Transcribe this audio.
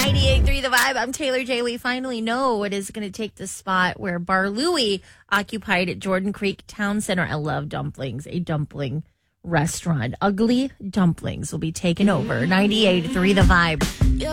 98.3 The Vibe. I'm Taylor J. We finally know what is going to take the spot where Bar Louie occupied at Jordan Creek Town Center. I love dumplings, a dumpling restaurant. Ugly Dumplings will be taking over. 98.3 The Vibe.